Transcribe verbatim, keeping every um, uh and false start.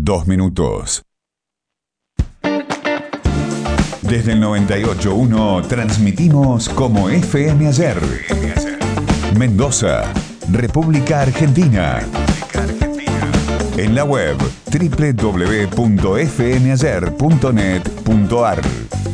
dos minutos. Desde el noventa y ocho punto uno transmitimos como F M Ayer. Mendoza, República Argentina. En la web doble u doble u doble u punto f m ayer punto net punto a r.